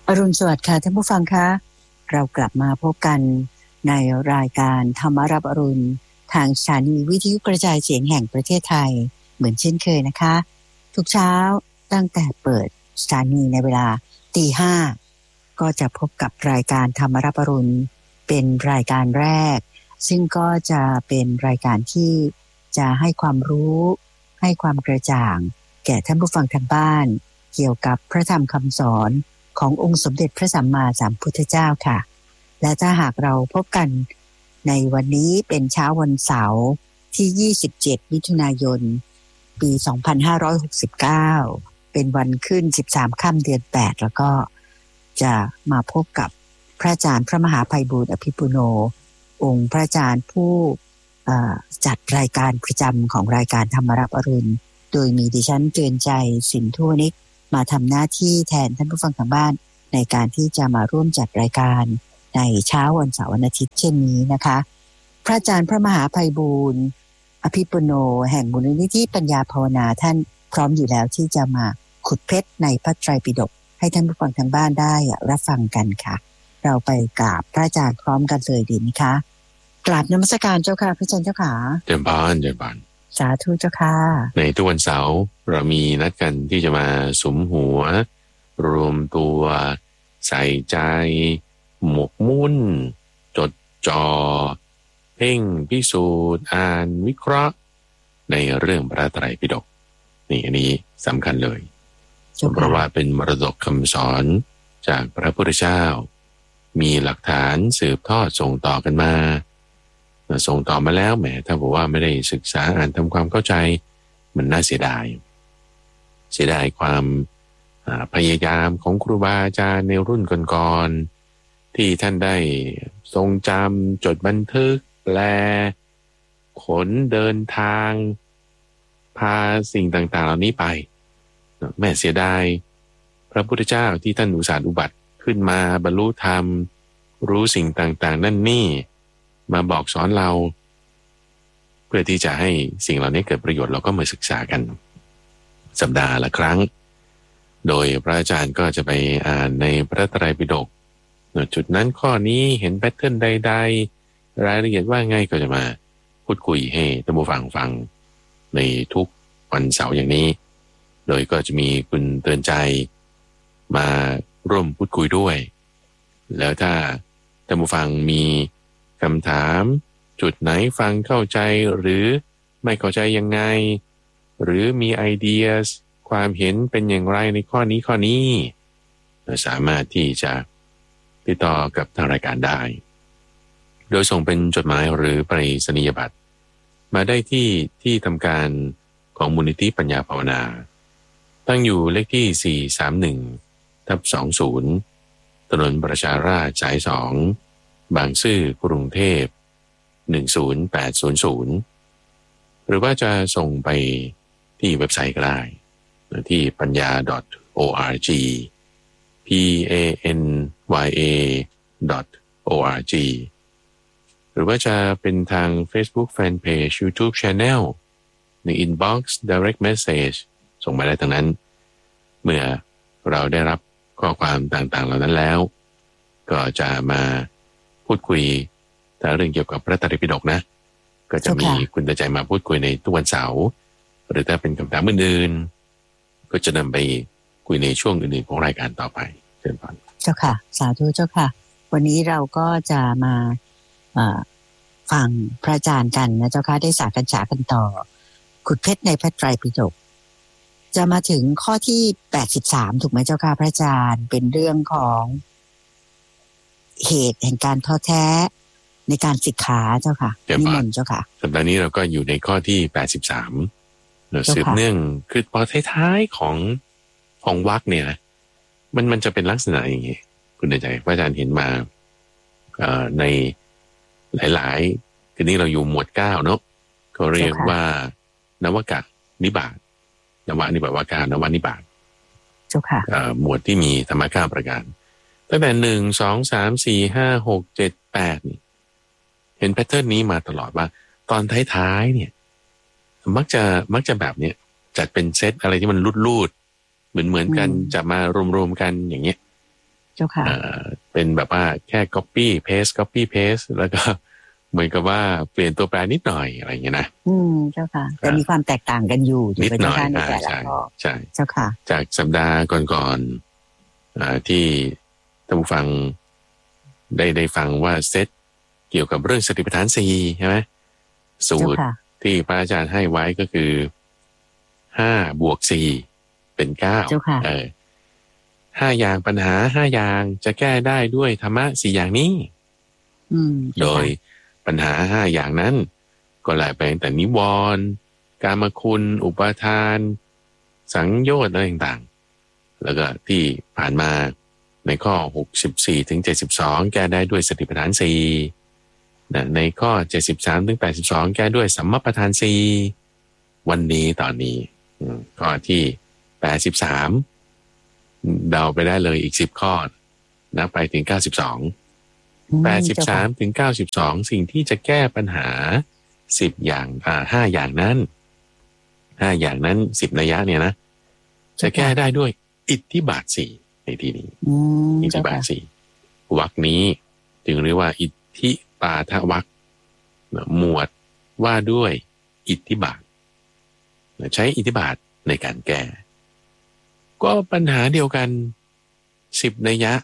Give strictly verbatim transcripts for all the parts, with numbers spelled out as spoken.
อรุณสวัสดิ์ค่ะท่านผู้ฟังคะเรากลับมาพบกันในรายการธรรมรับอรุณทางสถานีวิทยุกระจายเสียงแห่งประเทศไทยเหมือนเช่นเคยนะคะทุกเช้าตั้งแต่เปิดสถานีในเวลาตีห้าก็จะพบกับรายการธรรมรับอรุณเป็นรายการแรกซึ่งก็จะเป็นรายการที่จะให้ความรู้ให้ความกระจ่างแก่ท่านผู้ฟังทางบ้านเกี่ยวกับพระธรรมคำสอนขององค์สมเด็จพระสัมมาสัมพุทธเจ้าค่ะและถ้าหากเราพบกันในวันนี้เป็นเช้าวันเสาร์ที่ยี่สิบเจ็ดมิถุนายนปีสองพันห้าร้อยหกสิบเก้าเป็นวันขึ้นสิบสามค่ำเดือนแปดแล้วก็จะมาพบกับพระอาจารย์พระมหาไพบูลย์อภิปุโนองค์พระอาจารย์ผู้จัดรายการประจำของรายการธรรมรับอรุณโดยมีดิฉันเตือนใจสินทุวนิกมาทำหน้าที่แทนท่านผู้ฟังทางบ้านในการที่จะมาร่วมจัดรายการในเช้าวันเสาร์วันอาทิตย์เช่นนี้นะคะพระอาจารย์พระมหาไพบูลย์อภิปุโนแห่งมูลนิธิปัญญาภาวนาท่านพร้อมอยู่แล้วที่จะมาขุดเพชรในพระไตรปิฎกให้ท่านผู้ฟังทางบ้านได้รับฟังกันค่ะเราไปกราบพระอาจารย์พร้อมกันเลยดีไหมคะกราบนมัสการเจ้าค่ะพระอาจารย์เจ้าค่ะเจริญพรเจริญพรสาธุเจ้าค่ะในทุกวันเสาร์เรามีนัดกันที่จะมาสุมหัวรวมตัวใส่ใจหมกมุ่นจดจ่อเพ่งพิสูจน์อ่านวิเคราะห์ในเรื่องพระไตรปิฎกนี่อันนี้สำคัญเลยเพราะว่าเป็นมรดกคำสอนจากพระพุทธเจ้ามีหลักฐานสืบทอดส่งต่อกันมาส่งต่อมาแล้วแหมถ้าบอกว่าไม่ได้ศึกษาอ่านทำความเข้าใจมันน่าเสียดายเสียดายความพยายามของครูบาอาจารย์ในรุ่นก่อนๆที่ท่านได้ทรงจำจดบันทึกแปลขนเดินทางพาสิ่งต่างๆเหล่านี้ไปแม่เสียดายพระพุทธเจ้าที่ท่านอุตส่าห์อุบัติขึ้นมาบรรลุธรรมรู้สิ่งต่างๆนั่นนี่มาบอกสอนเราเพื่อที่จะให้สิ่งเหล่านี้เกิดประโยชน์เราก็มาศึกษากันสัปดาห์ละครั้งโดยพระอาจารย์ก็จะไปอ่านในพระไตรปิฎกจุดนั้นข้อนี้เห็นแพทเทิร์นใดๆรายละเอียดว่าไงก็จะมาพูดคุยให้ท่านผู้ฟังฟังในทุกวันเสาร์อย่างนี้โดยก็จะมีคุณเตือนใจมาร่วมพูดคุยด้วยแล้วถ้าท่านผู้ฟังมีคำถามจุดไหนฟังเข้าใจหรือไม่เข้าใจยังไงหรือมีไอเดียความเห็นเป็นอย่างไรในข้อนี้ข้อนี้เราสามารถที่จะติดต่อกับทางรายการได้โดยส่งเป็นจดหมายหรือไปรษณียบัตรมาได้ที่ที่ทำการของมูลนิธิปัญญาภาวนาตั้งอยู่เลขที่สี่ สาม หนึ่ง ทับ สองสิบถนนประชาราษฎร์สายสองบางซื่อกรุงเทพหนึ่ง ศูนย์ แปด ศูนย์ ศูนย์หรือว่าจะส่งไปที่เว็บไซต์ก็ได้ที่ปัญญา .org p a n y a .org หรือว่าจะเป็นทาง Facebook Fanpage YouTube Channel ใน Inbox Direct Message ส่งมาได้ทั้งนั้นเมื่อเราได้รับข้อความต่างๆเหล่านั้นแล้วก็จะมาพูดคุยแต่เรื่องเกี่ยวกับพระไตรปิฎกนะก็จะมีคุณใจมาพูดคุยในทุกวันเสาร์หรือถ้าเป็นคำถามอื่นๆก็จะนำไปคุยในช่วงอื่นๆของรายการต่อไปเชิญพรเจ้าค่ะสาธุเจ้าค่ะวันนี้เราก็จะมาฟังพระอาจารย์กันนะเจ้าค่ะได้สากัญชากันต่อขุดเพชรในพระไตรปิฎกจะมาถึงข้อที่แปดสิบสามถูกไหมเจ้าค่ะพระอาจารย์เป็นเรื่องของเหตุแห่งการท้อแท้ในการศึกษาเจ้าค่ะนิมนต์เจ้าค่ะสัปดาห์นี้เราก็อยู่ในข้อที่แปดสิบสามเราสืบเนื่องคือพอท้ายๆของของวรรคเนี่ยนะมันมันจะเป็นลักษณะอย่างงี้คุณใจพระอาจารย์เห็นมาในหลายๆทีนี้เราอยู่หมวดเก้าเนาะก็เรียกว่านวกะนิบาตนวะนิบาตวากานวนิบาตเจ้าค่ะหมวดที่มีธรรมะเก้าประการตั้งแต่หนึ่งสองสามสี่ห้าหกเจ็ดแปดนี่เห็นแพทเทิร์นนี้มาตลอดว่าตอนท้ายๆเนี่ยมักจะมักจะแบบเนี้ยจัดเป็นเซตอะไรที่มันลูดๆเหมือนเหมือนกันจะมารวมๆกันอย่างเงี้ยจ้าค่ะเป็นแบบว่าแค่ copy paste copy paste แล้วก็เหมือนกับว่าเปลี่ยนตัวแปรนิดหน่อยอะไรอย่างเงี้ยนะอืมเจ้าค่ะแต่มีความแตกต่างกันอยู่นิดหน่อยในแต่ละข้อใช่เจ้าค่ะจากสัปดาห์ก่อนๆที่ท่านผู้ฟังได้ได้ฟังว่าเซตเกี่ยวกับเรื่องสติปัฏฐานสี่ใช่ไหมสูตรที่พระอาจารย์ให้ไว้ก็คือห้าบวกสี่เป็นเก้าเออห้าอย่างปัญหาห้าอย่างจะแก้ได้ด้วยธรรมะสี่อย่างนี้โดยปัญหาห้าอย่างนั้นก็ไล่ไปตั้งแต่นิวรณ์กามคุณอุปาทานสังโยชน์อะไรต่างๆแล้วก็ที่ผ่านมาในข้อหกสิบสี่ถึงเจ็ดสิบสองแก้ได้ด้วยสติปัฏฐานสี่ในข้อเจ็ดสิบสามถึงแปดสิบสองแก้ด้วยสัมมาปัฏฐานสี่วันนี้ตอนนี้ข้อที่แปดสิบสามเดาไปได้เลยอีกสิบข้อนะไปถึงเก้าสิบสอง แปดสิบสามถึงเก้าสิบสองสิ่งที่จะแก้ปัญหาสิบอย่างอ่าห้าอย่างนั้นห้าอย่างนั้นสิบนัยยะเนี่ยนะจะแก้ได้ด้วยอิทธิบาทสี่ในที่นี้อิทธิบาทสี่วรรคนี้จึงเรียกว่าอิทธิปาทวรรคหมวดว่าด้วยอิทธิบาทใช้อิทธิบาทในการแก้ก็ปัญหาเดียวกันสิบนัยยะ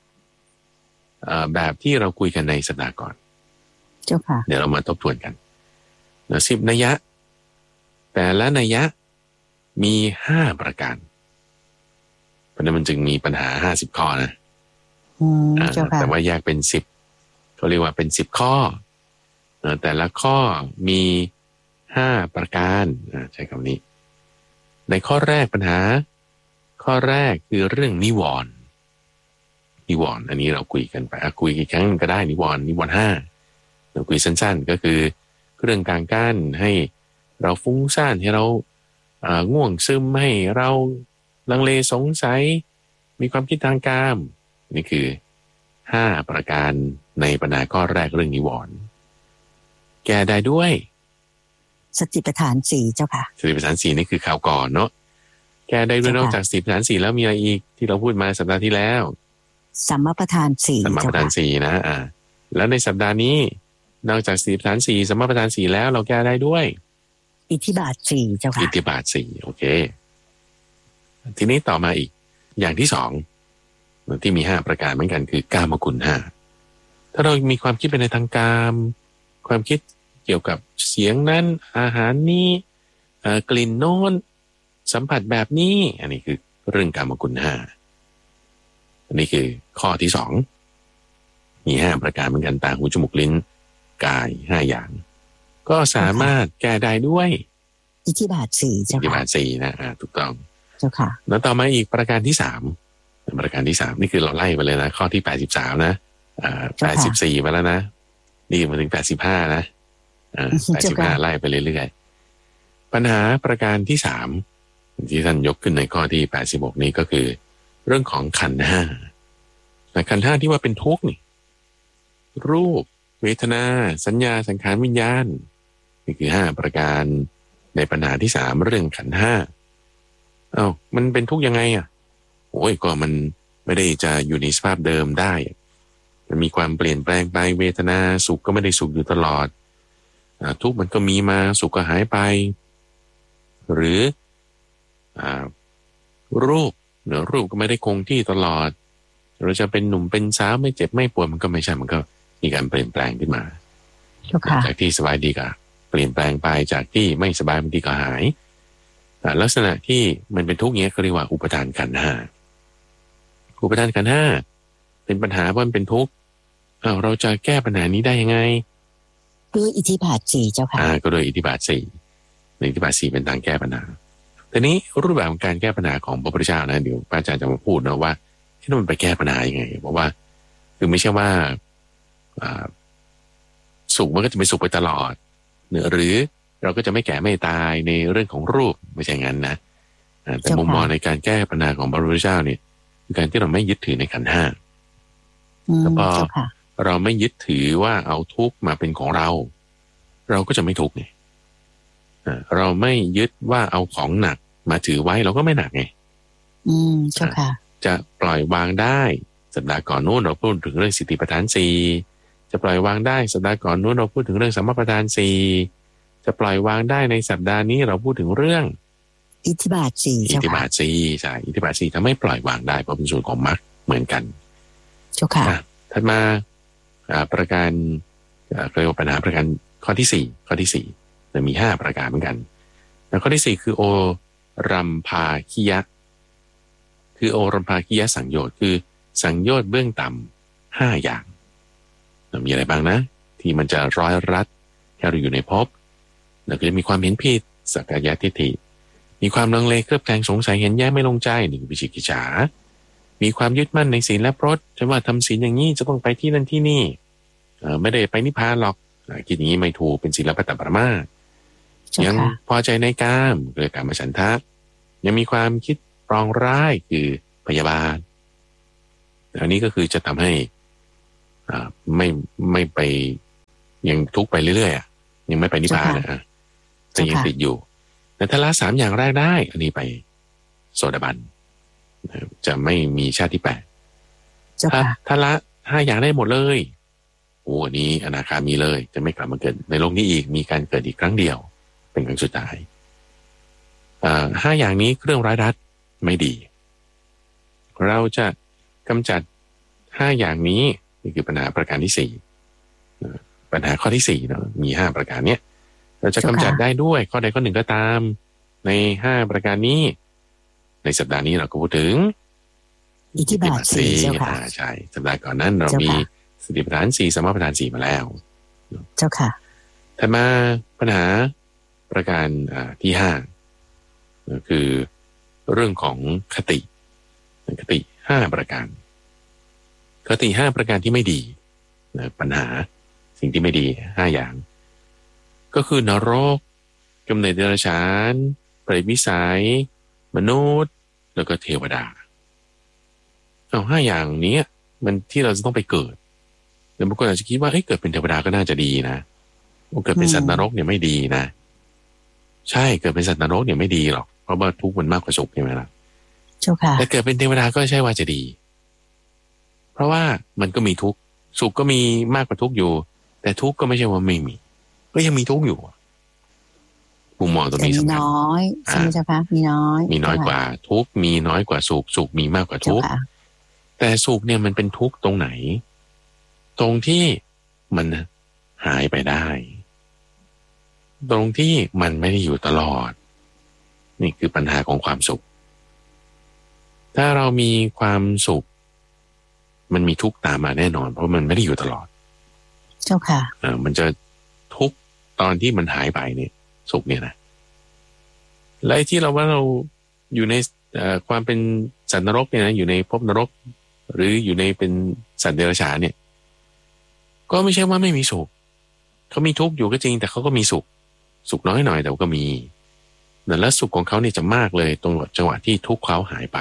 แบบที่เราคุยกันในสัปดาห์ก่อนเจ้าค่ะเดี๋ยวเรามาทบทวนกันสิบนัยยะแต่ละนัยยะมีห้าประการเพราะนั้นมันจึงมีปัญหาห้าสิบข้อนะแต่ว่าแยกเป็นสิบเขาเรียกว่าเป็นสิบข้อแต่ละข้อมีห้าประการใช้คำนี้ในข้อแรกปัญหาข้อแรกคือเรื่องนิวรณ์นิวรณ์อันนี้เราคุยกันไปคุยกี่ครั้งก็ได้นิวรณ์นิวรณ์ห้าเราคุยสั้นๆก็คือเรื่องการกั้นให้เราฟุ้งซ่านให้เราง่วงซึมให้เราลังเลสงสัยมีความคิดทางกามนี่คือห้าประการในปัญหาข้อแรกเรื่องนิวรณ์แก้ได้ด้วยสติปัฏฐานสี่เจ้าค่ะสติปัฏฐานสี่นี่คือข่าวก่อนเนาะแก้ได้ด้วยนอกจากสติปัฏฐานสี่แล้วมีอะไรอีกที่เราพูดมาสัปดาห์ที่แล้วสัมมาปัฏฐานสี่สัมมาปัฏฐานสี่นะอ่าแล้วในสัปดาห์นี้นอกจากสติปัฏฐานสี่สัมมาปัฏฐานสี่แล้วเราแก้ได้ด้วยอิทธิบาทสี่เจ้าค่ะอิทธิบาทสี่โอเคทีนี้ต่อมาอีกอย่างที่สองที่มีห้าประการเหมือนกันคือกามคุณห้าถ้าเรามีความคิดไปในทางกามความคิดเกี่ยวกับเสียงนั้นอาหารนี้กลิ่นโน้นสัมผัสแบบนี้อันนี้คือเรื่องกามคุณห้าอันนี้คือข้อที่สองมีห้าประการเหมือนกันตาหูจมูกลิ้นกายห้าอย่างก็สามารถแก้ได้ด้วยอิทธิบาทสี่เจ้าค่ะอิทธิบาทสี่นะอ่าถูกต้องเจ้าค่ะแล้วต่อมาอีกประการที่สามประการที่สามนี่คือเราไล่ไปเลยนะข้อที่แปดสิบสามนะอ่าแปดสิบสี่มาแล้วนะนี่มาถึงแปดสิบห้านะอ่าแปดสิบห้าไล่ไปเรื่อยๆปัญหาประการที่สามที่ท่านยกขึ้นในข้อที่แปดสิบหกนี้ก็คือเรื่องของขันธ์ห้าแต่ขันธ์ห้าที่ว่าเป็นทุกข์นี่รูปเวทนาสัญญาสังขารวิญญาณนี่คือห้าประการในปัญหาที่สามเรื่องขันธ์ห้าเอ้ามันเป็นทุกข์ยังไงอ่ะโอ้ยก็มันไม่ได้จะอยู่ในสภาพเดิมได้มันมีความเปลี่ยนแปลงไปเวทนาสุขก็ไม่ได้สุขอยู่ตลอดทุกข์มันก็มีมาสุขก็หายไปหรืออ่ารูปเนื้อรูปก็ไม่ได้คงที่ตลอดเราจะเป็นหนุ่มเป็นสาวไม่เจ็บไม่ปวดมันก็ไม่ใช่มันก็มีการเปลี่ยนแปลงขึ้นมาจากที่สบายดีก็เปลี่ยนแปลงไปจากที่ไม่สบายบางทีก็หายลักษณะที่มันเป็นทุกข์เนี้ยเขาเรียกว่าอุปทานขันธ์ห้าอุปทานขันธ์ห้าเป็นปัญหาเพราะมันเป็นทุกข์อ้าวเราจะแก้ปัญหานี้ได้ยังไงด้วยอิทธิบาทสี่เจ้าค่ะอ่าก็โดยอิทธิบาทสี่อิทธิบาทสี่เป็นทางแก้ปัญหาทีนี้รูปแบบของการแก้ปัญหาของพระพุทธเจ้านะเดี๋ยวพระอาจารย์จะมาพูดนะว่าที่มันไปแก้ปัญหายังไงเพราะว่าคือไม่ใช่ว่าสุขมันก็จะไม่สุขไปตลอดหรือเราก็จะไม่แก่ไม่ตายในเรื่องของรูปไม่ใช่งั้นนะแต่มุมมองในการแก้ปัญหาของพระพุทธเจ้าเนี่ยคือการที่เราไม่ยึดถือในขันธ์ห้าแล้วพอเราไม่ยึดถือว่าเอาทุกข์มาเป็นของเราเราก็จะไม่ทุกข์ไงเราไม่ยึดว่าเอาของหนักมาถือไว้เราก็ไม่หนักไงอืมเจ้าค่ะจะปล่อยวางได้สัปดาห์ก่อนนู้นเราพูดถึงเรื่องสติปัฏฐานสี่จะปล่อยวางได้สัปดาห์ก่อนนู้นเราพูดถึงเรื่องสัมมาปัฏฐานสี่จะปล่อยวางได้ในสัปดาห์นี้เราพูดถึงเรื่องอิทธิบาทสี่อิทธิบาทสี่ใช่อิทธิบาทสี่ทำให้ปล่อยวางได้เพราะเป็นส่วนของมรรคเหมือนกันเจ้าค่ะถัดมาประการเรียกว่าปัญหาประการข้อที่สี่ข้อที่สี่จะมีห้าประการเหมือนกันแล้วข้อที่สี่คือโอรัมภาคิยะคือโอรัมภาคิยะสังโยชน์คือสังโยชน์เบื้องต่ำห้าอย่างมีอะไรบ้างนะที่มันจะร้อยรัดแค่เราอยู่ในภพแล้วก็จะมีความเห็นผิดสักกายทิฏฐิมีความลังเลเคลือบแคลงสงสัยเห็นแย้งไม่ลงใจหนึ่งวิจิกิจฉามีความยึดมั่นในศีลและพรตจะว่าทำศีลอย่างนี้จะต้องไปที่นั่นที่นี่ไม่ได้ไปนิพพานหรอกคิดอย่างนี้ไม่ถูกเป็นศีลปฏิปรมาสยังพอใจในกามเกิดกามฉันทะยังมีความคิดปรองร้ายคือพยาบาทอันนี้ก็คือจะทำให้อ่าไม่ไม่ไปยังทุกข์ไปเรื่อยๆอ่ะยังไม่ไปนิพพานนะแต่ยังติดอยู่แต่ถ้าละสามอย่างแรกได้อันนี้ไปโสดาบันจะไม่มีชาติที่แปดถ้าถ้าละห้าอย่างได้หมดเลยโอ้อันนี้อนาคามีเลยจะไม่กลับมาเกิดในโลกนี้อีกมีการเกิดอีกครั้งเดียวเป็นครั้งสุดท้ายอ่าห้าอย่างนี้เครื่องร้ายรัดไม่ดีเราจะกำจัดห้าอย่างนี้นี่คือปัญหาประการที่สี่ปัญหาข้อที่สี่เนาะมีห้าประการเนี้ยเราจะกำจัดได้ด้วยข้อใดข้อหนึ่งก็ตามในห้าประการนี้ในสัปดาห์นี้เราก็พูดถึงอิทธิบาทสี่เจ้าค่ะใช่สัปดาห์ก่อนนั้นเรามีสติปัฏฐานสี่สัมมาปัฏฐานสี่มาแล้วเจ้าค่ะถัดมาปัญหาประการที่ห้าคือเรื่องของคติคติห้าประการคติห้าประการที่ไม่ดีปัญหาสิ่งที่ไม่ดีห้าอย่างก็คือนรกกำเนิดเดรัจฉานเปรตวิสัยมนุษย์แล้วก็เทวดาเอาห้าอย่างนี้มันที่เราจะต้องไปเกิดแล้วบางคนอาจจะคิดว่าเฮ้ยเกิดเป็นเทวดาก็น่าจะดีนะเกิดเป็นสัตว์นรกเนี่ยไม่ดีนะใช่เกิดเป็นสัตว์นรกเนี่ยไม่ดีหรอกเพราะว่าทุกข์มันมากกว่าสุขใช่ไหมล่ะเจ้าค่ะแต่เกิดเป็นเทวดาก็ใช่ว่าจะดีเพราะว่ามันก็มีทุกข์สุขก็มีมากกว่าทุกข์อยู่แต่ทุกข์ก็ไม่ใช่ว่าไม่มีก็ยังมีทุกข์อยู่มุมมองตรงนี้สำคัญมีน้อยใช่ไหมเจ้าคะมีน้อยมีน้อยกว่าทุกข์มีน้อยกว่าสุขสุขมีมากกว่าทุกข์แต่สุขเนี่ยมันเป็นทุกข์ตรงไหนตรงที่มันหายไปได้ตรงที่มันไม่ได้อยู่ตลอดนี่คือปัญหาของความสุขถ้าเรามีความสุขมันมีทุกข์ตามมาแน่นอนเพราะมันไม่ได้อยู่ตลอดเจ้าค่ะอ่ามันจะทุกข์ตอนที่มันหายไปเนี่ยสุขเนี่ยนะและที่เราว่าเราอยู่ในความเป็นสัตว์นรกเนี่ยนะอยู่ในภพนรกหรืออยู่ในเป็นสัตว์เดรัจฉานเนี่ยก็ไม่ใช่ว่าไม่มีสุขเขามีทุกข์อยู่ก็จริงแต่เขาก็มีสุขสุขน้อยหน่อยแต่ก็มีและสุขของเขาเนี่ยจะมากเลยตรงจังหวะที่ทุกข์เขาหายไป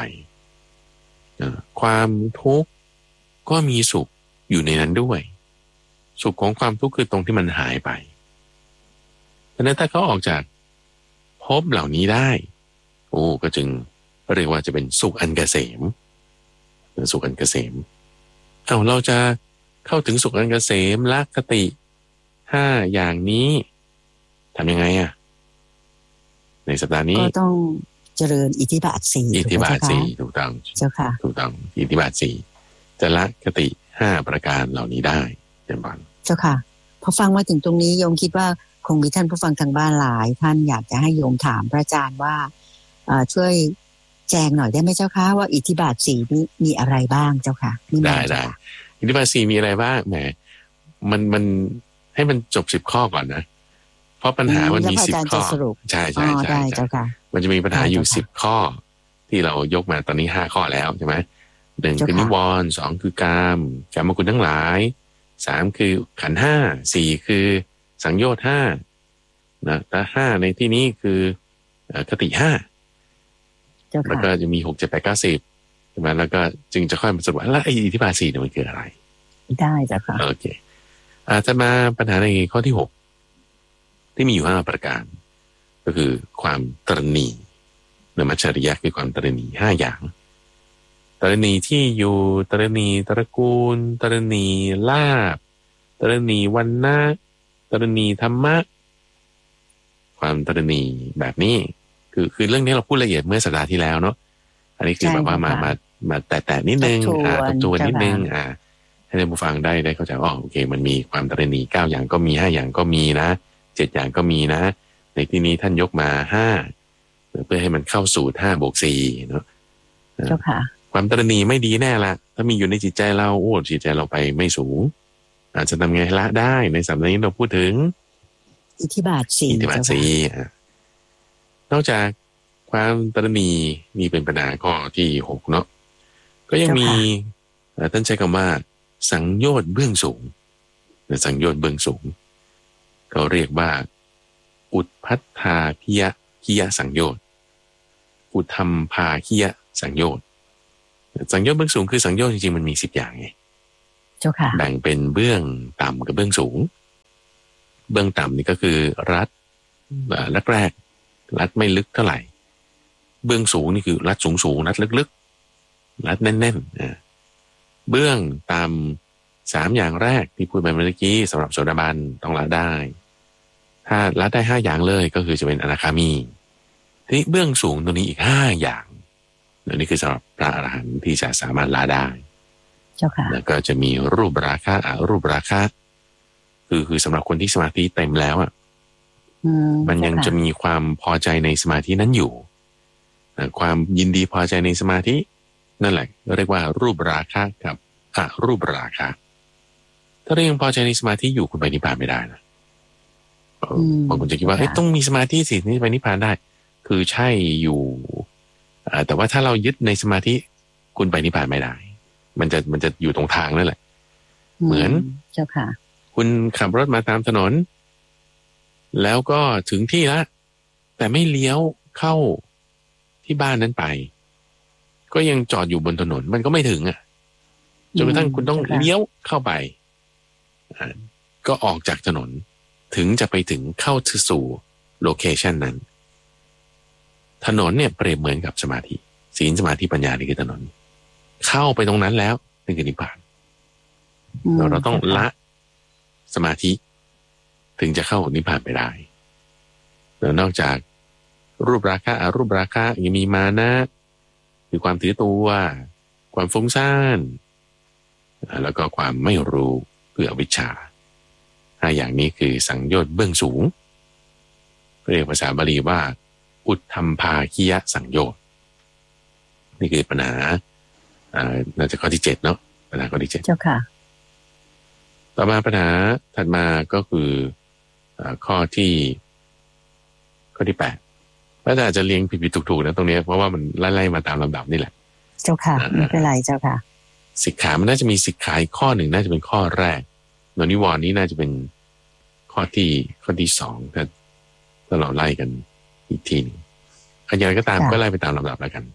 ความทุกข์ก็มีสุขอยู่ในนั้นด้วยสุขของความทุกข์คือตรงที่มันหายไปเพราะนั้นถ้าเขาออกจากภพเหล่านี้ได้โอ้ก็จึงเรียกว่าจะเป็นสุขอันเกษมสุขอันเกษมเอาเราจะเข้าถึงสุขอันเกษมละคติห้าอย่างนี้ทำยังไงอ่ะในสัปดาห์นี้ก็ต้องเจริญอิทธิบาทสี่อิทธิบาทสี่ถูกต้องเจ้าค่ะถูกต้องอิทธิบาทสี่จะละคติห้าประการเหล่านี้ได้เจริญพรเจ้าค่ะพอฟังมาถึงตรงนี้โยมคิดว่าคงมีท่านผู้ฟังทางบ้านหลายท่านอยากจะให้โยมถามพระอาจารย์ว่าช่วยแจงหน่อยได้ไหมเจ้าค่ะว่าอิทธิบาทสี่นี้มีอะไรบ้างเจ้าค่ะได้ได้อิทธิบาทสี่มีอะไรบ้างแหมมันมันให้มันจบสิบข้อก่อนนะเพราะปัญหามันมีสิบข้อใช่ใช่ใช่เจ้าค่ะมันจะมีปัญหาอยู่สิบข้อที่เรายกมาตอนนี้ห้าข้อแล้วใช่ไหมหนึ่งคือนิวรณ์สองคือกามกามคุณทั้งหลายสามคือขันธ์ห้าสี่คือสังโยชน์ห้านะแต่ห้าในที่นี้คือคติห้าแล้วก็จะมีหกเจ็ดแปดเก้าสิบใช่ไหมแล้วก็จึงจะค่อยมาสรุปว่าแล้วไอ้อิทธิบาทสี่เนี่ยมันคืออะไรได้จ้ะค่ะโอเคอาจจะมาปัญหาในข้อที่หกที่มีอยู่ห้าประการก็คือความตระหนี่นมัจฉริยะคือความตระหนี่ห้าอย่างตรณีที่อยู่ตรณีตระกูลตรณีลาภตรณีวรรณะตรณีธรรมะความตรณีแบบนี้คือคือเรื่องนี้เราพูดละเอียดเมื่อสัปดาห์ที่แล้วเนาะอันนี้คือแบบว่ามามามาแตะๆนิดนึงอ่าทบทวนนิดนึงอ่าให้ท่านผู้ฟังได้ได้เข้าใจว่าโอเคมันมีความตรณีเก้าอย่างก็มีห้าอย่างก็มีนะเจ็ดอย่างก็มีนะในที่นี้ท่านยกมาห้าเพื่อให้มันเข้าสู่ห้าบวกสี่เนาะเจ้าค่ะความตรณีไม่ดีแน่ละถ้ามีอยู่ในจิตใจเราโอ้จิตใจเราไปไม่สูงอาจจะทำไงละได้ในสัปดาห์นี้เราพูดถึงอิทธิบาทสี่อิทธิบาทสี่นอกจากความตรณีนี่เป็นปัญหาข้อที่หกเนาะก็ยังมีท่านใช้คำว่าสังโยชน์เบื้องสูงสังโยชน์เบื้องสูงเขาเรียกว่าอุทพัทธาพิยะพิยะสังโยชน์อุทธัมภาพิยะสังโยชน์สังโยชน์เบื้องสูงคือสังโยชน์จริงๆมันมีสิบอย่างไงเจ้าค่ะแบ่งเป็นเบื้องต่ำกับเบื้องสูงเบื้องต่ำนี่ก็คือรัดแรกๆรัดไม่ลึกเท่าไหร่เบื้องสูงนี่คือรัดสูงๆรัดลึกๆรัดแน่นๆเบื้องต่ำสามอย่างแรกที่พูดไปเมื่อกี้สำหรับโสดาบันต้องละได้ถ้าละได้ห้าอย่างเลยก็คือจะเป็นอนาคามีทีนี้เบื้องสูงตัวนี้อีกห้าอย่างนี่คือสำหรับพระอรหันต์ที่จะสามารถละได้เจ้าค่ะแล้วก็จะมีรูปราคะอรูปราคะคือคือสำหรับคนที่สมาธิเต็มแล้วอ่ะมันยังจะมีความพอใจในสมาธินั้นอยู่ความยินดีพอใจในสมาธินั่นแหละเรียกว่ารูปราคะกับอรูปราคะถ้าเรายังพอใจในสมาธิอยู่คุณไปนิพพานไม่ได้นะบางคนจะคิดว่าต้องมีสมาธิสินี่ไปนิพพานได้คือใช่อยู่แต่ว่าถ้าเรายึดในสมาธิคุณไปนิพพานไม่ได้มันจะมันจะอยู่ตรงทางนั่นแหละเหมือนเจ้าค่ะคุณขับรถมาตามถนนแล้วก็ถึงที่ละแต่ไม่เลี้ยวเข้าที่บ้านนั้นไปก็ยังจอดอยู่บนถนนมันก็ไม่ถึงอ่ะจนกระทั่งคุณต้องเลี้ยวเข้าไปก็ออกจากถนนถึงจะไปถึงเข้าสู่โลเคชันนั้นถนนเนี่ยเปรียบเหมือนกับสมาธิศีลสมาธิปัญญานี่คือถนนเข้าไปตรงนั้นแล้วนี่คือนิพพานเราเราต้องละสมาธิถึงจะเข้านิพพานไปได้แล้วนอกจากรูปราคะอรูปราคะยังมีมานะคือความถือตัวความฟุ้งซ่านแล้วก็ความไม่รู้เพื่อวิชาห้าอย่างนี้คือสังโยชน์เบื้องสูงเรียกภาษาบาลีว่าอุทธัมภาคิยะสังโยชน์นี่คือปัญหาอ่าน่าจะข้อที่เจ็ดเนาะปัญหาข้อที่เจ็ดเจ้าค่ะต่อมาปัญหาถัดมาก็คือข้อที่ข้อที่แปดพระอาจารย์จะเรียงผิดๆถูกๆนะตรงนี้เพราะว่ามันไล่ๆมาตามลำดับนี่แหละเจ้าค่ะไม่เป็นไรเจ้าค่ะสิกขามันน่าจะมีสิกขาข้อหนึ่งน่าจะเป็นข้อแรกโนนิวรณ์นี้น่าจะเป็นข้อที่ข้อที่สองถ้าถ้าเราไล่กันอีกทีนึงอย่างไรก็ตามก็ไล่ไปตามลำดับแล้วกัน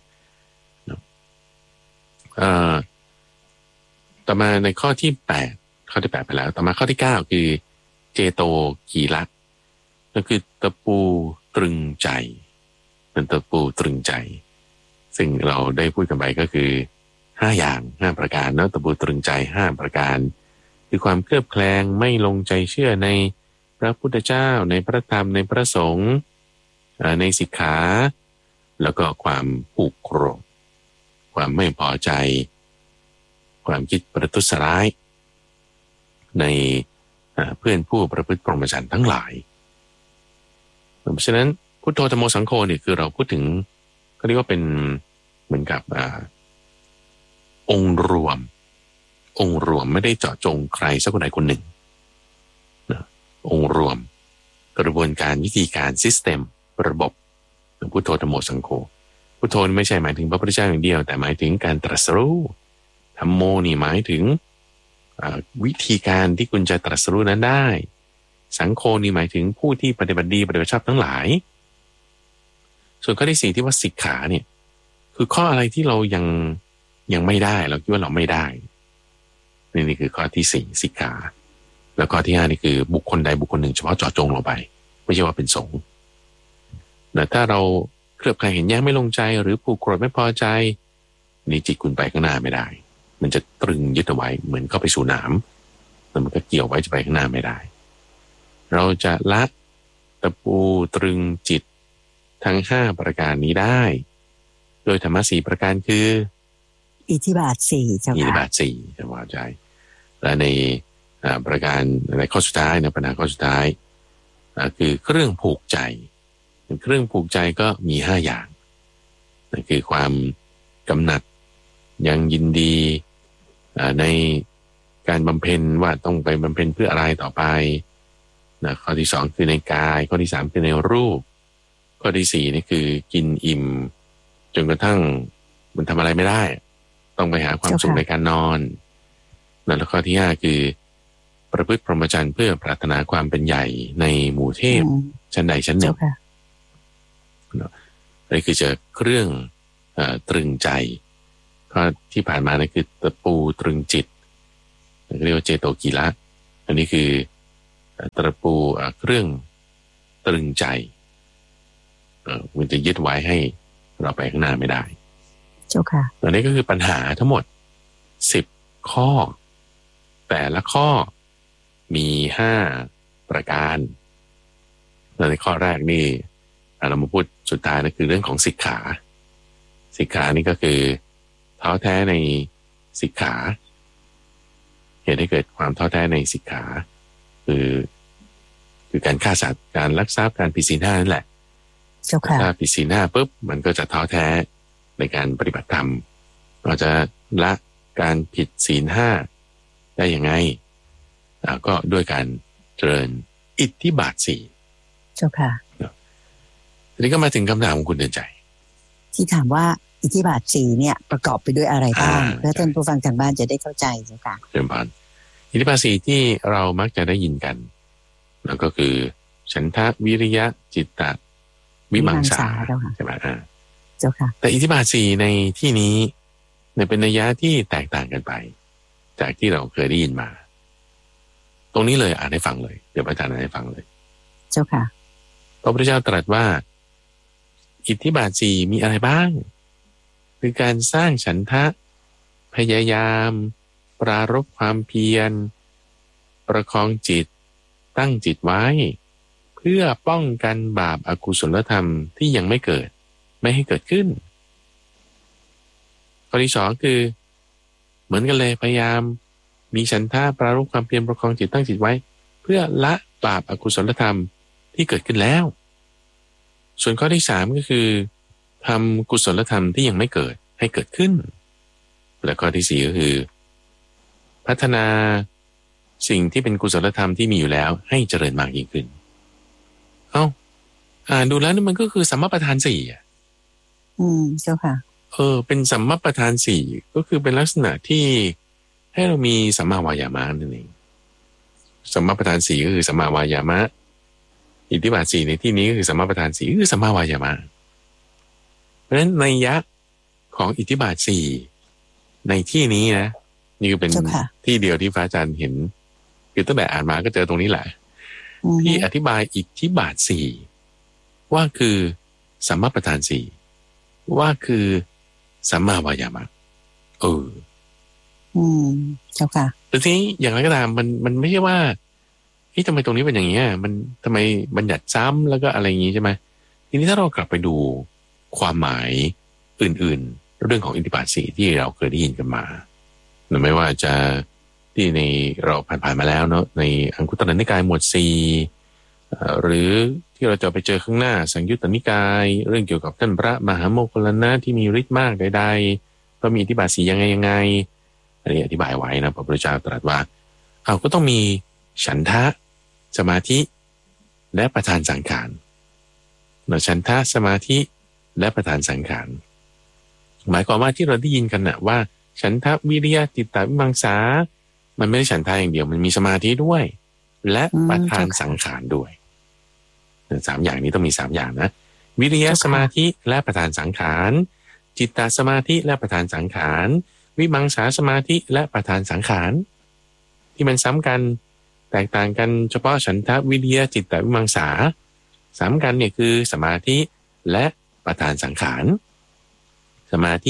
ต่อมาในข้อที่แปดข้อที่แปดไปแล้วต่อมาข้อที่เก้าคือเจโตกีละนั่นคือตะปูตรึงใจเป็นตะปูตรึงใจซึ่งเราได้พูดกันไปก็คือห้าอย่างห้าประการเนาะตะปูตรึงใจห้าประการคือความเคลือบแคลงไม่ลงใจเชื่อในพระพุทธเจ้าในพระธรรมในพระสงฆ์ในสิกขาแล้วก็ความผูกโกรธความไม่พอใจความคิดประทุษร้ายในเพื่อนผู้ประพฤติพรหมจรรย์ทั้งหลายเพราะฉะนั้นพุทโธธัมโมสังโฆเนี่ยคือเราพูดถึงก็เรียกว่าเป็นเหมือนกับอองค์รวมองค์รวมไม่ได้เจาะจงใครสักคนใดคนหนึ่งนะองค์รวมกระบวนการวิธีการซิสเต็มระบบพุทโธธัมโมสังโฆพุทโธไม่ใช่หมายถึงพระพุทธเจ้าอย่างเดียวแต่หมายถึงการตรัสรู้ธัมโมนี่หมายถึงวิธีการที่คุณจะตรัสรู้นั้นได้สังโฆนี่หมายถึงผู้ที่ปฏิบัติดีปฏิบัติชอบทั้งหลายส่วนข้อที่สี่ที่ว่าสิกขาเนี่ยคือข้ออะไรที่เรายังยังไม่ได้เราคิดว่าเราไม่ได้นี่นี่คือข้อที่สี่สิกขาแล้วข้อที่ห้านี่คือบุคคลใดบุคคลหนึ่งเฉพาะเจาะจงลงไปไม่ใช่ว่าเป็นสงฆ์แต่ถ้าเราเคลือบแคลงเห็นแย้งไม่ลงใจหรือผูกโกรธไม่พอใจนี่จิตคุณไปข้างหน้าไม่ได้มันจะตรึงยึดเอาไว้เหมือนเข้าไปสู่หนามแล้วมันก็เกี่ยวไว้จะไปข้างหน้าไม่ได้เราจะละตะปูตรึงจิตทั้งห้าประการนี้ได้โดยธรรมะสี่ประการคืออิทธิบาทสี่เจ้าค่ะอิทธิบาทสี่จะว่าใจและในประการในข้อสุดท้ายนะปัญหาข้อสุดท้ายคือเครื่องผูกใจเครื่องผูกใจก็มีห้าอย่างนั่นคือความกำหนัดยังยินดีในการบำเพ็ญว่าต้องไปบำเพ็ญเพื่ออะไรต่อไปนะข้อที่สองคือในกายข้อที่สามคือในรูปข้อที่สี่นี่คือกินอิ่มจนกระทั่งมันทำอะไรไม่ได้ต้องไปหาความสุขในการนอนแล้วข้อที่ห้าคือประพฤติพรหมจรรย์เพื่อปรารถนาความเป็นใหญ่ในหมู่เทพชั้นใดชั้นหนึ่งนี่คือจะเครื่องตรึงใจก็ที่ผ่านมานั่นคือตะปูตรึงจิตเรียกว่าเจโตกีละอันนี้คือตะปูเครื่องตรึงใจมันจะยึดไว้ให้เราไปข้างหน้าไม่ได้เจ้าค่ะอันนี้ก็คือปัญหาทั้งหมดสิบข้อแต่ละข้อมีห้าประการในข้อแรกนี่เรามาพูดสุดท้ายนะคือเรื่องของสิกขาสิกขานี่ก็คือท้อแท้ในสิกขาเหตุให้เกิดความท้อแท้ในสิกขาคือคือการฆ่าสัตว์การลักทรัพย์การผิดศีลห้านั่นแหละถ้าผิดศีลห้าปุ๊บมันก็จะท้อแท้ในการปฏิบัติธรรมเราจะละการผิดศีลห้าได้ยังไงก็ด้วยการเจริญอิทธิบาทสี่เจ้าค่ะทีนี้ก็มาถึงคำถามของคุณเดินใจที่ถามว่าอิทธิบาทสี่เนี่ยประกอบไปด้วยอะไรบ้างเพื่อท่านผู้ฟังทางบ้านจะได้เข้าใจเจ้าค่ะเริ่มพันอิทธิบาทสี่ที่เรามักจะได้ยินกันนั่นก็คือฉันทะวิริยะจิตตะวิมังสาใช่ไหมอ่าเจ้าค่ะแต่อิทธิบาทสี่ในที่นี้เนี่ยเป็นนัยยะที่แตกต่างกันไปจากที่เราเคยได้ยินมาตรงนี้เลยอ่านให้ฟังเลยเดี๋ยวพระอาจารย์อ่านให้ฟังเลยเจ้าค่ะพระพุทธเจ้าตรัสว่าอิทธิบาทสี่มีอะไรบ้างคือการสร้างฉันทะพยายามปรารภความเพียรประคองจิตตั้งจิตไว้เพื่อป้องกันบาปอกุศลธรรมที่ยังไม่เกิดไม่ให้เกิดขึ้นข้อที่สองคือเหมือนกันเลยพยายามมีฉันทะปรารภความเพียรประคองจิตตั้งจิตไว้เพื่อละบาปอกุศลธรรมที่เกิดขึ้นแล้วส่วนข้อที่สามก็คือทำกุศลธรรมที่ยังไม่เกิดให้เกิดขึ้นและข้อที่สี่ก็คือพัฒนาสิ่งที่เป็นกุศลธรรมที่มีอยู่แล้วให้เจริญมากยิ่งขึ้นเอ้าอ่านดูแล้วนี่มันก็คือสัมมาประธานสี่อ่ะอืมเจ้าค่ะเออเป็นสัมมาประธานสี่ก็คือเป็นลักษณะที่ให้เรามีสัมมาวายามะนั่นเองสัมมาประธานสี่ก็คือสัมมาวายามะอิทธิบาทสี่ในที่นี้ก็คือสัมมาประธานสี่คือสัมมาวายามะเพราะฉะนั้นนัยยะของอิทธิบาทสี่ในที่นี้นะนี่ก็เป็นที่เดียวที่พระอาจารย์เห็นคือตั้งแต่อ่านมาก็เจอตรงนี้แหละที่อธิบายอิทธิบาทสี่ว่าคือสัมมาประธานสี่ว่าคือสัมมาวายามะเอออืมเจ้าค่ะแต่ทีนี้อย่างไรก็ตามมันมันไม่ใช่ว่าเฮ้ยทำไมตรงนี้เป็นอย่างเงี้ยมันทำไมบัญญัติซ้ำแล้วก็อะไรอย่างงี้ใช่ไหมทีนี้ถ้าเรากลับไปดูความหมายอื่นๆเรื่องของอิทธิบาทสี่ที่เราเคยได้ยินกันมาไม่ว่าจะที่ในเราผ่านๆมาแล้วเนาะในอังคุตรนิกายหมวดสี่หรือที่เราจะไปเจอข้างหน้าสังยุตตนิกายเรื่องเกี่ยวกับท่านพระมหาโมคคัลลานะที่มีฤทธิ์มากใดๆก็มีอิทธิบาทสี่ยังไงยังไงอันนี้อธิบายไว้นะพระพุทธเจ้าตรัสว่าเอาก็ต้องมีฉันทะสมาธิและประธานสังขารเนาะฉันทะสมาธิและประธานสังขารหมายความว่าที่เราได้ยินกันนะว่าฉันทะวิริยะจิตตวิมังสามันไม่ได้ฉันทะอย่างเดียวมันมีสมาธิด้วยและประธานสังขารด้วยสามอย่างนี้ต้องมีสามอย่างนะวิริยะสมาธิและประธานสังขารจิตตสมาธิและประธานสังขารวิมังสาสมาธิและประธานสังขารที่มันซ้ำกันแตกต่างกันเฉพาะฉันทะวิริยะจิตตวิมังสาซ้ำกันเนี่ยคือสมาธิและประธานสังขารสมาธิ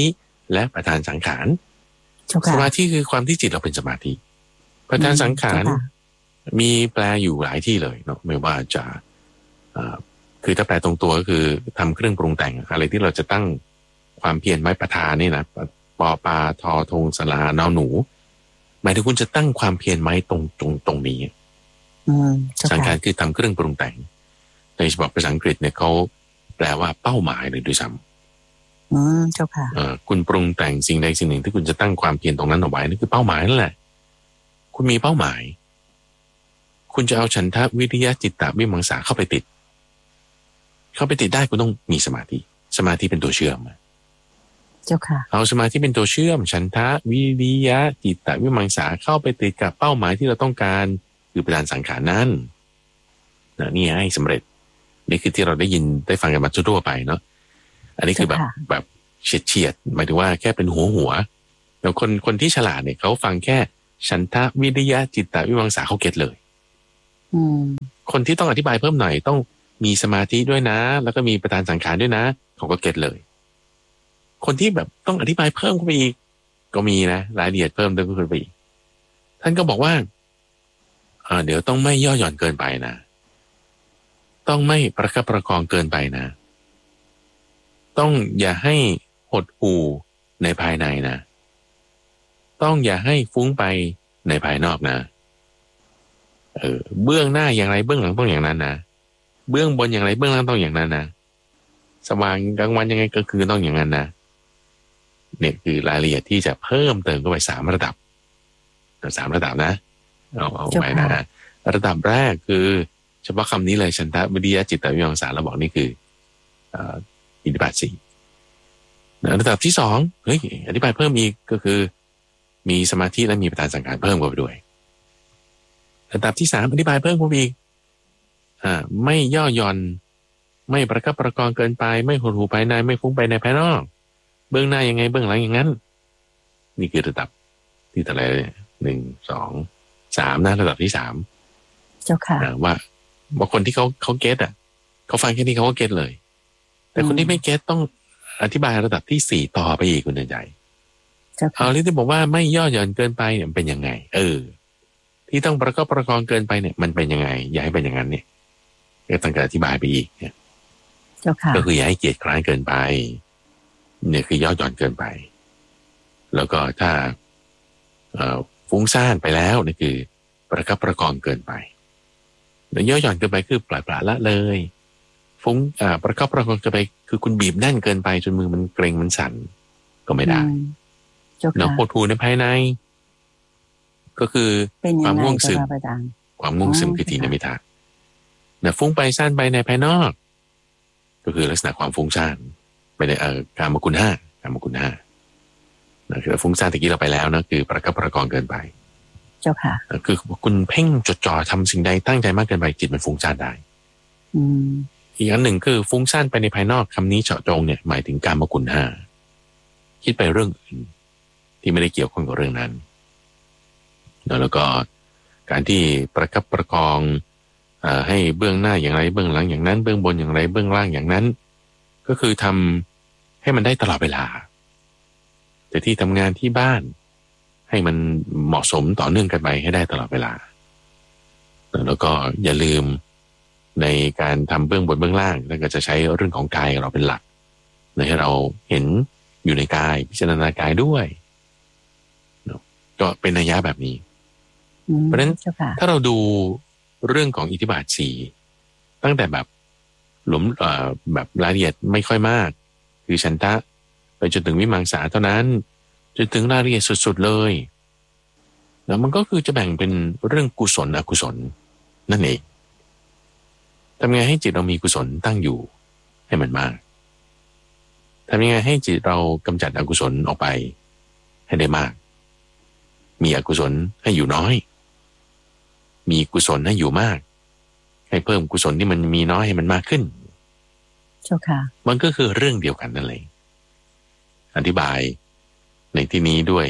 และประธานสังขารสมาธิคือความที่จิตเราเป็นสมาธิประธานสังขารมีแปลอยู่หลายที่เลยเนาะไม่ว่าจะคือถ้าแปลตรงตัวก็คือทำเครื่องปรุงแต่งอะไรที่เราจะตั้งความเพียรไม้ประธานนี่นะปอปลาทอทงสลานอหนูหมายถึงคุณจะตั้งความเพียรไม้ตรงตรงตรงนี้สังขารคือทำเครื่องปรุงแต่งในฉบับภาษาอังกฤษเนี่ยเขาแปลว่าเป้าหมายเลยด้วยซ้ำอืมเจ้าค่ะคุณปรุงแต่งสิ่งใดสิ่งหนึ่งที่คุณจะตั้งความเพียรตรงนั้นเอาไว้นั่นคือเป้าหมายนั่นแหละคุณมีเป้าหมายคุณจะเอาฉันทะวิริยะจิตตะวิมังสาเข้าไปติดเข้าไปติดได้คุณต้องมีสมาธิสมาธิเป็นตัวเชื่อมเจ้าค่ะเอาสมาธิเป็นตัวเชื่อมฉันทะวิริยะจิตตะวิมังสาเข้าไปติดกับเป้าหมายที่เราต้องการคือประธานสังขารนั้นนะนี่ให้สำเร็จนี่คือที่เราได้ยินได้ฟังกันมาทั่วไปเนาะอันนี้คือแบบแบบเฉียดเฉียดหมายถึงว่าแค่เป็นหัวหัวแล้วคนคนที่ฉลาดเนี่ยเขาฟังแค่ฉันทะวิริยะจิตตะวิมังสาเขาเก็ตเลยคนที่ต้องอธิบายเพิ่มหน่อยต้องมีสมาธิด้วยนะแล้วก็มีประธานสังขารด้วยนะเขาก็เก็ตเลยคนที่แบบต้องอธิบายเพิ่มขึ้นไปอีกก็มีนะรายละเอียดเพิ่มเติมขึ้นไปอีกท่านก็บอกว่าอ่าเดี๋ยวต้องไม่ย่อหย่อนเกินไปนะต้องไม่ประคับประคองเกินไปนะต้องอย่าให้หดหู่ในภายในนะต้องอย่าให้ฟุ้งไปในภายนอกนะเออเบื้องหน้าอย่างไรเบื้องหลังต้องอย่างนั้นนะเบื้องบนอย่างไรเบื้องล่างต้องอย่างนั้นนะสว่างกลางวันยังไงก็คือต้องอย่างนั้นนะเนี่ยคือรายละเอียดที่จะเพิ่มเติมเข้าไปสามระดับสามระดับนะเอาเอาไปนะระดับแรกคือเฉพาะคำนี้เลยฉันทะวิริยะจิตตะวิมังสาเราบอกนี่คืออิทธิบาทสี่ระดับที่สองเฮ้ยอธิบายเพิ่มอีกก็คือมีสมาธิและมีประธานสังขารเพิ่มเข้าไปด้วยระดับที่สามอธิบายเพิ่มเข้าไปอีกอ่าไม่ย่อหย่อนไม่ประคับประคองเกินไปไม่หดหู่ภายในไม่ฟุ้งไปในภายนอกเบื้องหน้ายังไงเบื้องหลังอย่างนั้นนี่คือระดับที่เท่าไหร่หนึ่งสองสามนะระดับที่สามเจ้าค่ะว่าบางคนที่เขาเขาเก็ตอ่ะเขาฟังแค่นี้เขาก็เก็ตเลยแต่คนที่ไม่เก็ตต้องอธิบายระดับที่สี่ต่อไปอีกคุณใจเอาเรื่องที่บอกว่าไม่ย่อหย่อนเกินไปเนี่ยเป็นยังไงเออที่ต้องประคับประคองเกินไปเนี่ยมันเป็นยังไงอย่าให้เป็นอย่างนั้นเนี่ยก็ต้องการอธิบายไปอีกเนี่ยก็คืออย่าให้เกียจคร้านเกินไปเนี่ยคือย่อหย่อนเกินไปแล้วก็ถ้าฟุ้งซ่านไปแล้วนี่คือประคับประคองเกินไปแล้วย่อหย่อนเกินไปคือปล่อยปละละเลยฟุ้งอ่าประคับประคองเกินไปคือคุณบีบแน่นเกินไปจนมือมันเกร็งมันสั่นก็ไม่ได้แล้วโคทูในภายในก็คือความง่วงซึมความง่วงซึมคือทีนมิทะเนี่ยฟุ้งไปซ่านไปในภายนอกก็คือลักษณะความฟุ้งซ่านไปในเอ่อการมคุณห้าการมคุณห้านะคือฟุ้งซ่านตะกี้เราไปแล้วนะคือประคับประคองเกินไปเจ้าค่ะคือคุณเพ่งจดจ่อทำสิ่งใดตั้งใจมากเกินไปจิตมันฟุ้งซ่านได้อืมอีกอันหนึ่งคือฟุ้งซ่านไปในภายนอกคำนี้เจาะจงเนี่ยหมายถึงการมคุณห้าคิดไปเรื่องอื่นที่ไม่ได้เกี่ยวข้องกับเรื่องนั้นแล้วก็การที่ประคับประคองให้เบื้องหน้าอย่างไรเบื้องหลังอย่างนั้นเบื้องบนอย่างไรเบื้องล่างอย่างนั้นก็คือทำให้มันได้ตลอดเวลาแต่ที่ทำงานที่บ้านให้มันเหมาะสมต่อเนื่องกันไปให้ได้ตลอดเวลาแล้วก็อย่าลืมในการทำเบื้องบนเบื้องล่างแล้วก็จะใช้เรื่องของกายเราเป็นหลักให้เราเห็นอยู่ในกายพิจารณากายด้วยก็เป็นนัยยะแบบนี้เพราะฉะนั้นถ้าเราดูเรื่องของอิทธิบาทสี่ตั้งแต่แบบหลุมแบบรายละเอียดไม่ค่อยมากคือฉันทะไปจนถึงวิมังสาเท่านั้นจนถึงรายละเอียดสุดๆเลยแล้วมันก็คือจะแบ่งเป็นเรื่องกุศลอกุศลนั่นเองทำยังไงให้จิตเรามีกุศลตั้งอยู่ให้มันมากทำยังไงให้จิตเรากำจัดอกุศลออกไปให้ได้มากมีอกุศลให้อยู่น้อยมีกุศลให้อยู่มากให้เพิ่มกุศลที่มันมีน้อยให้มันมากขึ้นเจ้าค่ะมันก็คือเรื่องเดียวกันนั่นเองอธิบายในที่นี้ด้วย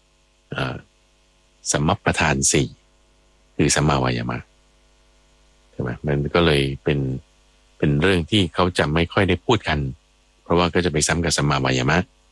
สัมมัปปทานสี่คือสัมมาวายามะใช่ไหมมันก็เลยเป็นเป็นเรื่องที่เขาจะไม่ค่อยได้พูดกันเพราะว่าก็จะไปซ้ำกับสัมมาวายามะ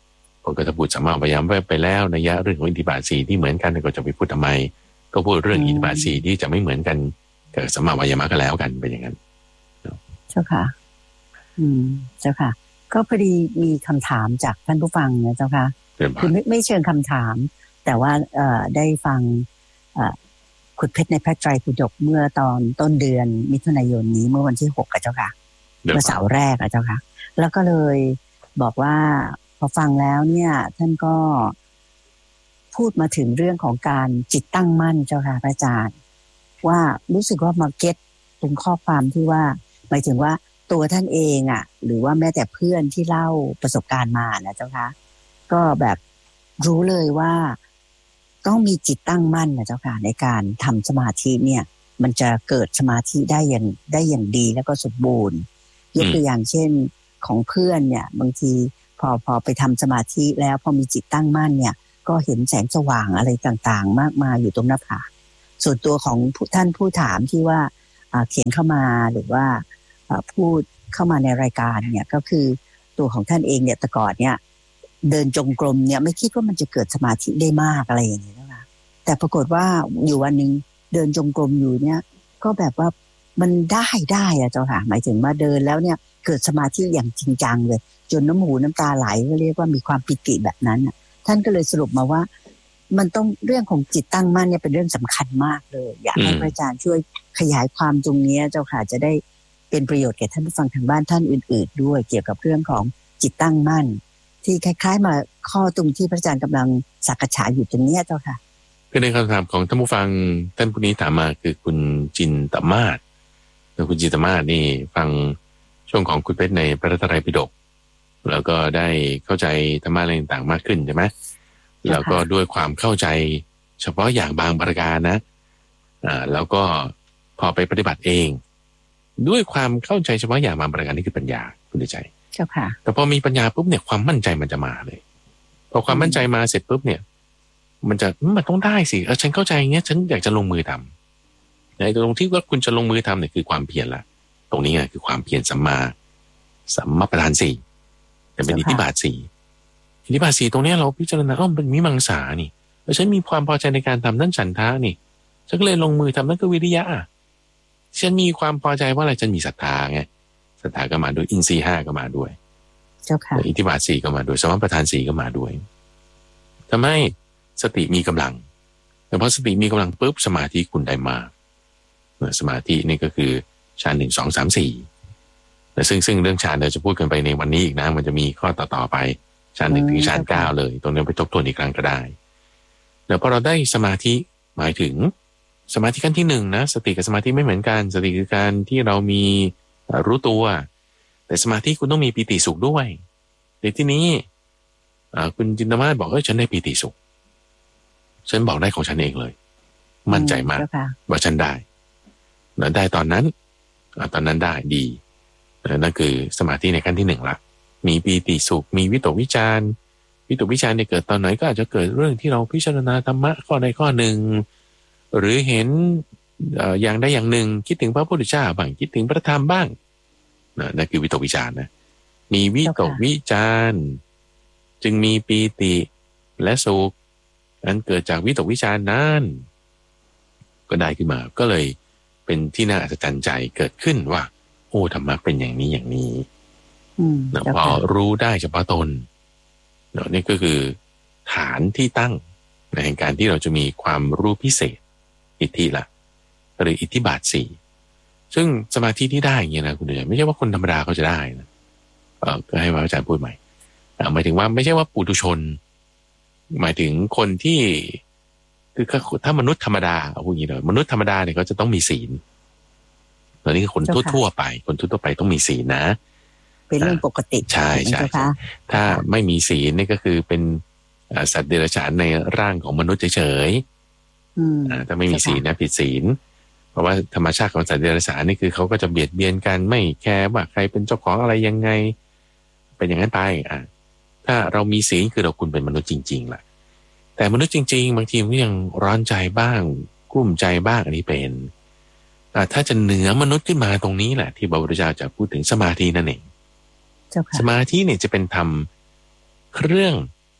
ก็จะพูดสัมมาพยายามไปแล้วนัยยะเรื่องของอิทธิบาทสี่ที่เหมือนกันก็จะไปพูดทำไมก็พูดเรื่องอิทธิบาทสี่ที่จะไม่เหมือนกันกับสัมมาพยายามก็แล้วกันเป็นอย่างนั้นเจ้าค่ะอืมเจ้าค่ะก็พอดีมีคำถามจากท่านผู้ฟังนะเจ้าค่ะคือไม่ไม่เชิงคำถามแต่ว่าเอ่อได้ฟังเอ่อขุดเพชรในพระไตรปิฎกเมื่อตอนต้นเดือนมิถุนายนนี้เมื่อวันที่หกอ่ะเจ้าค่ะเมื่อเสาร์แรกอ่ะเจ้าค่ะแล้วก็เลยบอกว่าพอฟังแล้วเนี่ยท่านก็พูดมาถึงเรื่องของการจิตตั้งมั่นเจ้าค่ะพระอาจารย์ว่ารู้สึกว่ามาเก็ตตรงข้อความที่ว่าหมายถึงว่าตัวท่านเองอ่ะหรือว่าแม้แต่เพื่อนที่เล่าประสบการณ์มานะเจ้าค่ะก็แบบรู้เลยว่าต้องมีจิตตั้งมั่นนะเจ้าค่ะในการทำสมาธิเนี่ยมันจะเกิดสมาธิได้อย่างได้อย่างดีแล้วก็สมบูรณ์ยกตัวอย่างเช่นของเพื่อนเนี่ยบางทีพอพอไปทำสมาธิแล้วพอมีจิตตั้งมั่นเนี่ยก็เห็นแสงสว่างอะไรต่างๆมากมายอยู่ตรงหน้าผากส่วนตัวของท่านผู้ถามที่ว่าเขียนเข้ามาหรือว่าพูดเข้ามาในรายการเนี่ยก็คือตัวของท่านเองเนี่ยแต่ก่อนเนี่ยเดินจงกรมเนี่ยไม่คิดว่ามันจะเกิดสมาธิได้มากอะไรอย่างนี้นะคะแต่ปรากฏว่าอยู่วันนึงเดินจงกรมอยู่เนี่ยก็แบบว่ามันได้ได้อะเจ้าค่ะหมายถึงว่าเดินแล้วเนี่ยเกิดสมาธิอย่างจริงจังเลยจนน้ำหูน้ำตาไหลก็เรียกว่ามีความปิติแบบนั้นท่านก็เลยสรุปมาว่ามันต้องเรื่องของจิตตั้งมั่นเนี่ยเป็นเรื่องสำคัญมากเลยอยากให้พระอาจารย์ช่วยขยายความตรงนี้เจ้าค่ะจะได้เป็นประโยชน์แก่ท่านผู้ฟังทางบ้านท่านอื่นๆด้วยเกี่ยวกับเรื่องของจิตตั้งมั่นที่คล้ายๆมาข้อตรงที่พระอาจารย์กำลังสักษาอยู่ตรงนี้เจ้าค่ะคือในคำถามของท่านผู้ฟังท่านผู้นี้ถามมาคือคุณจินตมาศคุณจินตมาศนี่ฟังช่วงของคุณเพชรในพระไตรปิฎกแล้วก็ได้เข้าใจธรรมะอะไรต่างๆมากขึ้นใช่ไหมแล้วก็ด้วยความเข้าใจเฉพาะอย่างบางประการนะอ่าแล้วก็พอไปปฏิบัติเองด้วยความเข้าใจเฉพาะอย่างบางประการนี่คือปัญญาคุณใจเจ้าค่ะแต่พอมีปัญญาปุ๊บเนี่ยความมั่นใจมันจะมาเลยพอความมั่นใจมาเสร็จปุ๊บเนี่ยมันจะมันต้องได้สิเออฉันเข้าใจอย่างเงี้ยฉันอยากจะลงมือทำในตรงที่ว่าคุณจะลงมือทำเนี่ยคือความเพียรละตรงนี้ไงคือความเพียรสัมมาสัมมาประธานสี่แต่เป็นอิทธิบาทสี่อิทธิบาทสี่ตรงนี้เราพิจารณาอ้อมเป็นมิมังสานี่แล้วฉันมีความพอใจในการทำนั่นฉันทะนี่ฉันก็เลยลงมือทำนั่นก็วิริยะฉันมีความพอใจว่าอะไรฉันมีศรัทธาไงศรัทธาก็มาด้วยอินทรีย์ห้าก็มาด้วยเจ้าค่ะอิทธิบาทสี่ก็มาด้วยสัมมาประธานสี่ก็มาด้วยทำให้สติมีกำลังแต่พอสติมีกำลังปุ๊บสมาธิคุณได้มาสมาธินี่ก็คือฌานหนึ่งสองสามสี่แต่ซึ่งซึ่งเรื่องฌานเราจะพูดกันไปในวันนี้อีกนะมันจะมีข้อต่อๆไปฌานหนึ่งถึงฌานเก้าเลยตรงนี้ไปทบทวนอีกครั้งก็ได้แล้วพอเราได้สมาธิหมายถึงสมาธิขั้นที่หนึ่งนะสติกับสมาธิไม่เหมือนกันสติคือการที่เรามีรู้ตัวแต่สมาธิคุณต้องมีปีติสุขด้วยในที่นี้คุณจินตมาศบอกเอ้ยฉันได้ปีติสุขฉันบอกได้ของฉันเองเลยมั่นใจมากว่าฉันได้แล้วได้ตอนนั้นตอนนั้นได้ดีนั่นคือสมาธิในขั้นที่หนึ่งละมีปีติสุขมีวิตกวิจารวิตกวิจารเนี่ยเกิดตอนไหนก็อาจจะเกิดเรื่องที่เราพิจารณาธรรมะข้อใดข้อหนึ่งหรือเห็นอย่างใดอย่างหนึ่งคิดถึงพระพุทธเจ้าบ้างคิดถึงพระธรรมบ้างนั่นคือวิตกวิจารนะมีวิตกวิจารจึงมีปีติและสุขอันเกิดจากวิตกวิจารนั้นก็ได้ขึ้นมาก็เลยเป็นที่น่าอัศจรรย์ใจเกิดขึ้นว่าโอ้ธรรมะเป็นอย่างนี้อย่างนี้นะพอรู้ได้เฉพาะตนเนาะนี่ก็คือฐานที่ตั้งในการที่เราจะมีความรู้พิเศษอิทธิละหรืออิทธิบาทสี่ซึ่งสมาธิที่ได้อย่างเงี้ยนะคุณเดชไม่ใช่ว่าคนธรรมดาเขาจะได้นะเออก็ให้พระอาจารย์พูดใหม่หมายถึงว่าไม่ใช่ว่าปุถุชนหมายถึงคนที่คือถ้ามนุษย์ธรรมดาเอาพูดอย่างนี้เลยมนุษย์ธรรมดาเนี่ยเขาจะต้องมีศีลตอนนี้คนทั่วๆไปคนทั่วๆไปต้องมีศีลนะเป็นเรื่องปกติใช่ใช่ถ้าไม่มีศีลนี่ก็คือเป็นสัตว์เดรัจฉานในร่างของมนุษย์เฉยๆถ้าไม่มีศีลนะผิดศีลเพราะว่าธรรมชาติของสัตว์เดรัจฉานนี่คือเขาก็จะเบียดเบียนกันไม่แคร์ว่าใครเป็นเจ้าของอะไรยังไงเป็นอย่างนั้นไปอ่ะถ้าเรามีศีลคือเราคุณเป็นมนุษย์จริงๆแหละแต่มนุษย์จริงๆบางทีมันยังร้อนใจบ้างกลุ้มใจบ้างอันนี้เป็นถ้าจะเหนือมนุษย์ขึ้นมาตรงนี้แหละที่พระพุทธเจ้าจะพูดถึงสมาธินั่นเองสมาธิเนี่ยจะเป็นธรรมเครื่อง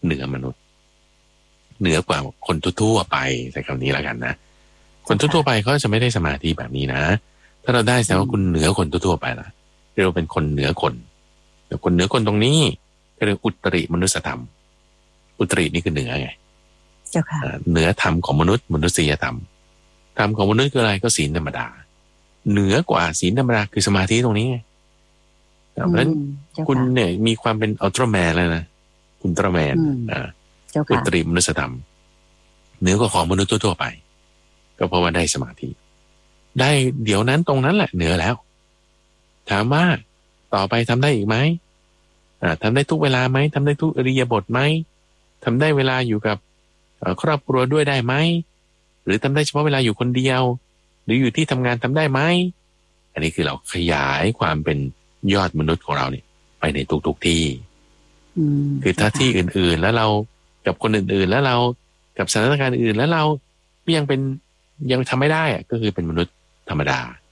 เหนือมนุษย์เหนือกว่าคนทั่วๆไปใช้คำนี้แล้วกันนะคนทั่วๆไปเขาจะไม่ได้สมาธิแบบนี้นะถ้าเราได้แสดงว่าคุณเหนือคนทั่วๆไปละเราเป็นคนเหนือคนแต่คนเหนือคนตรงนี้เรียกอุตริมนุสธรรมอุตรินี่คือเหนือไงเจ้าค่ะเหนือธรรมของมนุษย์มนุษยธรรมธรรมของมนุษย์คืออะไรก็ศีลธรรมดาเหนือกว่าศีลธรรมดาคือสมาธิตรงนี้ไงเพราะฉะนั้นคุณเนี่ยมีความเป็นอัลตร้าแมนแล้วนะอุลตร้าแมนอ่าอุตริมนุสธรรมเหนือกว่าของมนุษย์ทั่วๆไปก็เพราะว่าได้สมาธิได้เดี๋ยวนั้นตรงนั้นแหละเหนือแล้วถามว่าต่อไปทำได้อีกไหมอ่าทำได้ทุกเวลาไหมทำได้ทุกอริยบทไหมทำได้เวลาอยู่กับครอบครัวด้วยได้ไหมหรือทำได้เฉพาะเวลาอยู่คนเดียวหรืออยู่ที่ทำงานทำได้ไหมอันนี้คือเราขยายความเป็นยอดมนุษย์ของเราเนี่ยไปในทุกๆที่คือถ้าที่อื่นๆแล้วเรากับคนอื่นๆแล้วเรากับสถานการณ์อื่นแล้วเรายังเป็นยังทำไม่ได้อะก็คือเป็นมนุษย์ธรรมดา